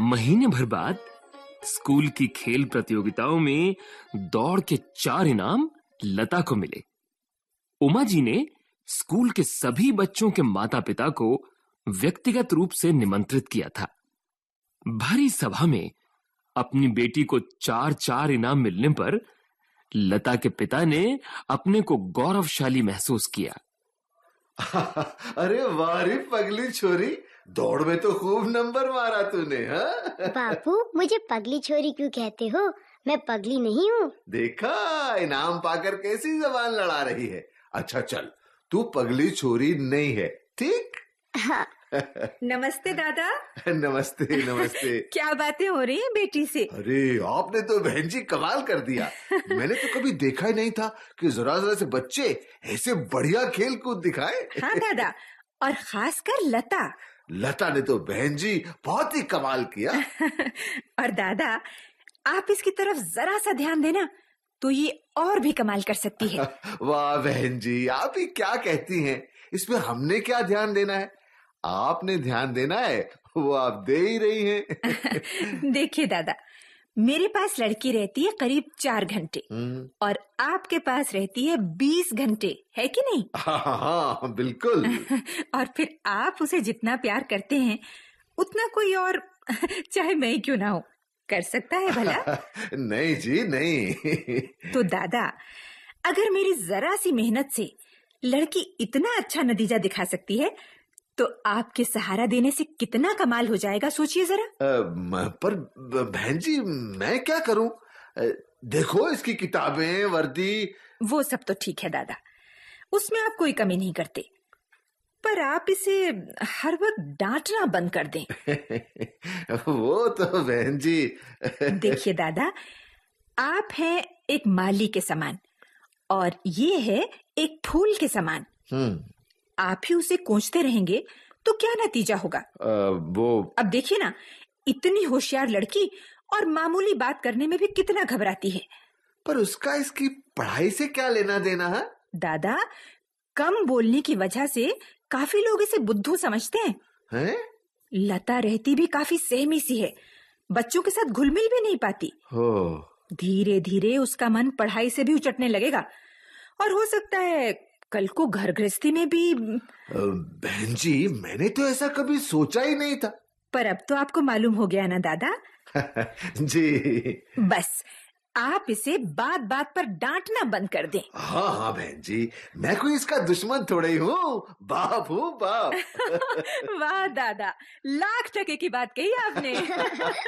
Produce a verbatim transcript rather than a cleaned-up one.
महीने भर बाद स्कूल की खेल प्रतियोगिताओं में दौड़ के चार इनाम लता को मिले। उमा जी ने स्कूल के सभी बच्चों के माता-पिता को व्यक्तिगत रूप से निमंत्रित किया था। भारी सभा में अपनी बेटी को चार चार इनाम मिलने पर लता के पिता ने अपने को गौरवशाली महसूस किया। अरे वाह रे पगली छोरी, दौड़ में तो खूब नंबर मारा तूने। हाँ बापू, मुझे पगली छोरी क्यों कहते हो? मैं पगली नहीं हूँ। देखा, इनाम पाकर कैसी जबान लड़ा रही है। अच्छा चल, तू पगली छोरी नहीं है, ठीक? हाँ। नमस्ते दादा। नमस्ते नमस्ते। क्या बातें हो रही हैं बेटी से? अरे आपने तो बहन जी कमाल कर दिया। मैंने तो कभी देखा ही नहीं था कि जरा जरा से बच्चे ऐसे बढ़िया खेल कूद दिखाए। हाँ दादा, और खासकर लता। लता ने तो बहन जी बहुत ही कमाल किया। और दादा, आप इसकी तरफ जरा सा ध्यान देना तो ये और भी कमाल कर सकती है। वाह बहन जी, आप ही क्या कहती हैं? इसमें हमने क्या ध्यान देना है? आपने ध्यान देना है, वो आप दे ही रही हैं। देखिए दादा, मेरे पास लड़की रहती है करीब चार घंटे और आपके पास रहती है बीस घंटे, है कि नहीं? हाँ हाँ बिल्कुल। और फिर आप उसे जितना प्यार करते हैं उतना कोई और, चाहे मैं ही क्यों ना हो, कर सकता है भला? नहीं जी नहीं। तो दादा, अगर मेरी जरा सी मेहनत से लड़की इतना अच्छा नतीजा दिखा सकती है तो आपके सहारा देने से कितना कमाल हो जाएगा, सोचिए जरा। आ, पर बहन जी मैं क्या करूं? देखो इसकी किताबें, वर्दी। वो सब तो ठीक है दादा, उसमें आप कोई कमी नहीं करते, पर आप इसे हर वक्त डांटना बंद कर दें। वो तो बहन जी। देखिए दादा, आप हैं एक माली के समान और ये है एक फूल के समान। हम्म आप ही उसे कोंचते रहेंगे तो क्या नतीजा होगा? आ, वो अब देखिए ना, इतनी होशियार लड़की और मामूली बात करने में भी कितना घबराती है। पर उसका इसकी पढ़ाई से क्या लेना देना है? दादा, कम बोलने की वजह से काफी लोग इसे बुद्धू समझते हैं। हैं? लता रहती भी काफी सहमी सी है, बच्चों के साथ घुल मिल भी नहीं पाती। हो। धीरे धीरे उसका मन पढ़ाई से भी उचटने लगेगा और हो सकता है कल को घर गृहस्थी में भी। बहन जी, मैंने तो ऐसा कभी सोचा ही नहीं था। पर अब तो आपको मालूम हो गया ना दादा। जी। बस आप इसे बात बात पर डांटना बंद कर दें। हाँ हाँ बहन जी, मैं कोई इसका दुश्मन थोड़े ही हूँ, बाप हूँ बाप। वाह दादा, लाख टके की बात कही आपने।